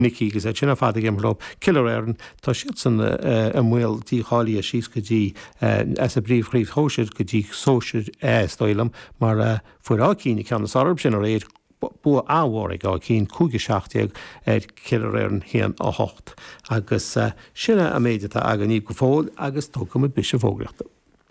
Nicky gus sinna fada gimlób Killarern tá siad san mhil tí chálaí a síos go dtí as a bríomhríomh thóisiid go dtí sóisiid stoilm mar fuair ácíní ceanna sarb sin a réad bu áhhair gá cín 56 Killarern hían á 8 agus sinna a méideata agan níomh go fóil agus tógam a bis fógraachta.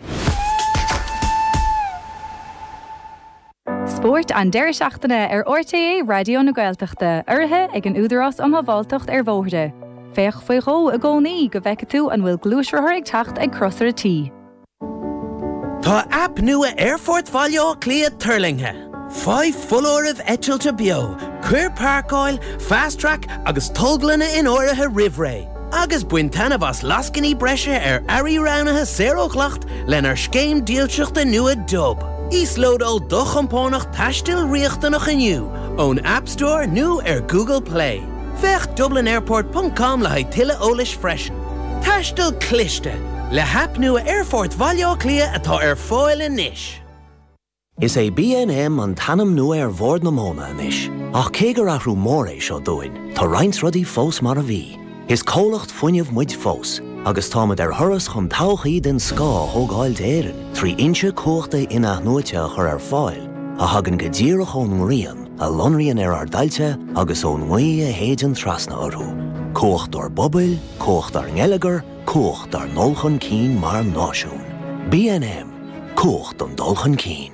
Sport an deir seachtaine RTA Radio na Gaeltachta, uirthe ag an údarás am bháltacht bhóide. Féach faoi ró a gcónaí go bheice tú an bhfuil glúisirthir ag teacht ag crossar a tí. Tá app nua Airfort Valio Clia Turlinghe. 5 full of eitilte bio, queer parkoil, fast track agus tolglana in áirithe rivray. Agus buintana vas lascany breise Ari Raunaha 0 clacht lenar scéim díalseachta nua dub. Íslód ó dochampónach taistil riachtanach iniu, ón App Store nu Google Play. Vech dublinairport.com le haitile ólis freisin. Taistil cliste, le hap nua Airfort Valio Clia atá fóil in nish. Is é B&M an tanam nua bhór na móna inis. Ach cégur ahrú mór é seo dúin, tá roinnt rudí fós mar a bhí. Is cólacht fuinneamh muid fós, agus támad thuras chun tauchaí den scá thógáil d'éireann, 3 inche cóchta ina nuaite chur fáil, a hagan go ddíireach ón ngrian, a lonraíonn ar dailte agus ón ngaí a héidean trasna orthú. Cócht ar bobail, cócht ar ngeileagar, cócht ar nolchan cín mar náisiún. B&M, cócht an dulchan cín.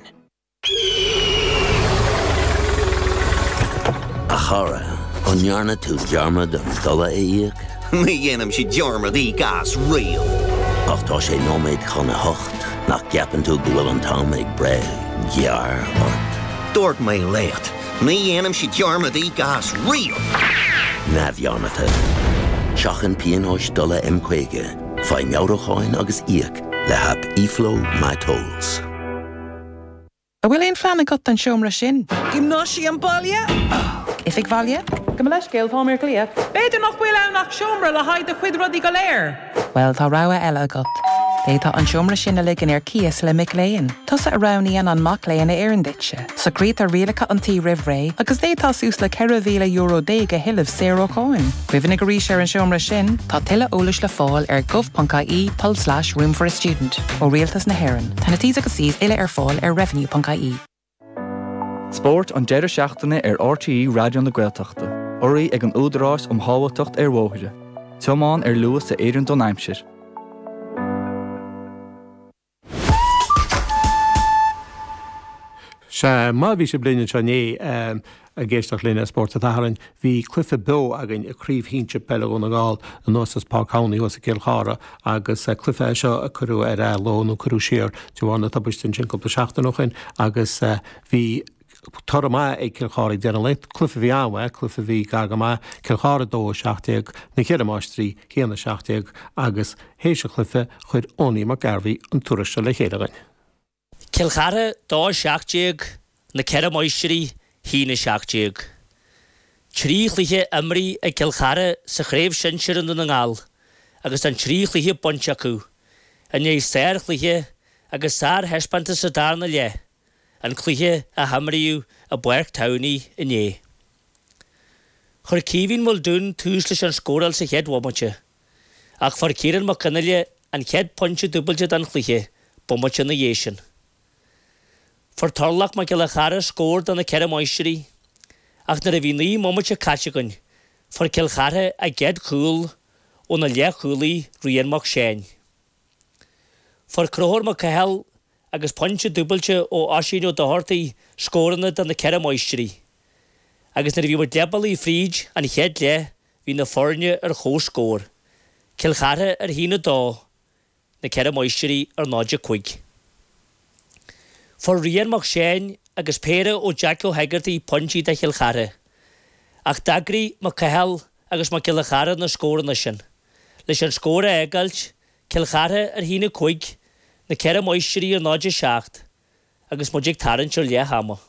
A chara, an nearna tú dearmad an dula éiag. Ní dhéanam si dearmad í gas rial. Ach tá sé nóméid chuna hocht, nach ceapan tú go bhfuil an tám ag bre, gear ort. Dúirt mé lécht, ní dhéanam si dearmad í gas rial. Na bheanata. Seachan píonóis dula M-Quaige, fai meawracháin agus íoc le hap Iflo My Tolls. A bhfuil éon fan agat an seomra sin? Gymnáisi an baile? If ag bhaile? Go me leis céil fámir clia. Beidir nach bhfuil annach seomra le haid a chuid rudí go léir. Well, tá rogha eile agat. Détá an seomra sin a ligan ar cias le mic léin. Tusa a raníon an mac léin a éirinditse. So grít a rialacha an tí rihré, agus détá sús le €40,000 déige hiileh 0 coin. Rihanna go rís ar an seomra sin, tá tuile ólis le fáil ar gov.ie/room for a student ó rialtas na Héireann. Tána tíos agus síos ile ar fáil ar revenue.ie. Sport an deireadh seachtaine RTE Radio na Gaeltachta. Oraí ag an údarás hábhailteacht bhóide. Teamáin luas sa Éireann Don Aimsir. Se má bhí sé blianann se né a ggéisteach lína sport a tharann hí clufa bo agin a críomhhínte peile na gáil an nósas Park County os a Kilchara agus clufa seo a curú ar lón ó curú siar tuána tá buistin sin cúpla seachtainochin agus bhí Torma ag Kilchara déna leit, clufa bhí áha, clufa bhí gargamá, Kilchara dó 60 na Cheiramáistrí híana 60 agus héise clufa chuir óní mar garbhí an tuairiste le chéilegain. Kilchara dó 60 na Cheiramáistrí hína 60. Tríchliche imrí ag Kilchara sa chréibh sin siar an na ngáil, agus an tríchliche bonte acu, a né sairchliche agus sár heispanta sa darna le. An cluiche a hamriú a buirc tauní iné. Chur cíhín mul dún tús leis an scóral sa chéad womate, ach far círan má canaile an chéad ponte dúbalte an cluiche, bomate na dhéisian. Far tarlach má Kilchara scór dan na Cheiramáistrí, ach na bhí ní momate caitegain, far Kilchara a ghead cúil ó na le chúlaí rian séin. Far crothir má cahel agus ponte dúbalte ó asíú do hortaí scóranna dan na Cheiramáistrí. Agus na bhí mar debalí fríd an chéad le hí na forne ar chós scór. Kilchara ar hína dó na Cheiramáistrí ar 95. For rian séin agus péire ó Jacko Hegarty ponte de Kilchara. Ach dagrí má cahel agus má Kilchara na scóranna sin. Leis an scóra egailt, Kilchara ar hína 5 na Cheiramáistrí ar 97 agus muidig tarann se le hama.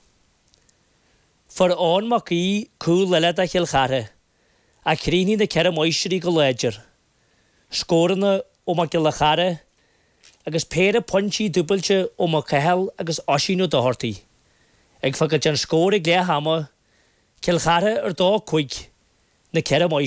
For ón mac í cúil leile a Kilchara, a chríní na Cheiramáistrí go léidir. Scóranna ó mac Kilchara agus péire ponte dúbalte ó mac cahel agus asíú do hortaí. Ag fagad an scóra le hama, Kilchara ar 2 5 na ceir